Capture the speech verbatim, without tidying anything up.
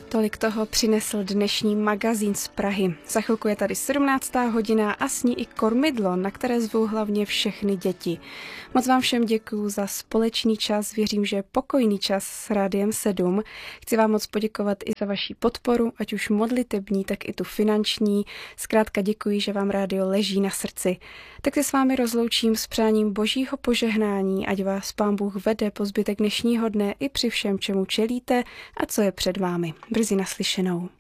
Tolik toho přinesl dnešní magazín z Prahy. Za chvilku je tady sedmnáctá hodina a s ní i kormidlo, na které zvou hlavně všechny děti. Moc vám všem děkuju za společný čas, věřím, že pokojný čas s Rádiem sedm. Chci vám moc poděkovat i za vaši podporu, ať už modlitební, tak i tu finanční. Zkrátka děkuji, že vám rádio leží na srdci. Tak se s vámi rozloučím s přáním božího požehnání, ať vás Pán Bůh vede po zbytek dnešního dne i při všem, čemu čelíte a co je před vámi. Brzy naslyšenou.